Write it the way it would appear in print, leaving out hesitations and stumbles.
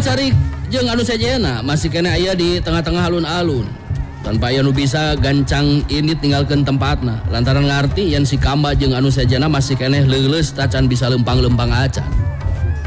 Carik jeung anu sejena masih kena aya di tengah-tengah alun-alun. Tanpa aya nu bisa gancang ini tinggalkeun tempatna lantaran ngarti yen si Kamba jeung anu sejena masih keneh leuleus tacan bisa lempang-lempang acan.